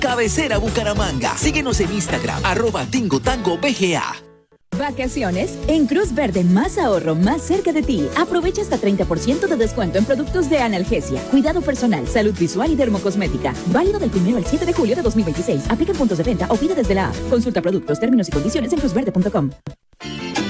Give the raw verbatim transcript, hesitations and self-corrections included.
Cabecera Bucaramanga. Síguenos en Instagram, arroba Tingo Tango B G A. Vacaciones en Cruz Verde, más ahorro, más cerca de ti. Aprovecha hasta treinta por ciento de descuento en productos de analgesia, cuidado personal, salud visual y dermocosmética. Válido del primero al siete de julio de dos mil veintiséis. Aplica en puntos de venta o pide desde la app. Consulta productos, términos y condiciones en cruz verde punto com.